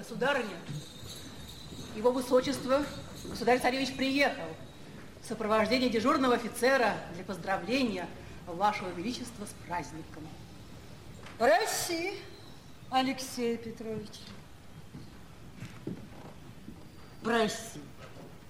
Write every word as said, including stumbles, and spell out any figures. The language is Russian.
Государыня, его высочество, государь-царевич, приехал в сопровождении дежурного офицера для поздравления вашего величества с праздником. Проси, Алексей Петрович. Проси.